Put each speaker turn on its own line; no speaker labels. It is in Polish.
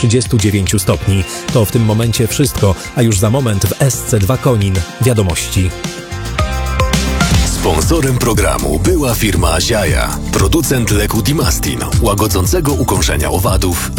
39 stopni. To w tym momencie wszystko, a już za moment w SC2 Konin. Wiadomości.
Sponsorem programu była firma Ziaja, producent leku Dimastin, łagodzącego ukąszenia owadów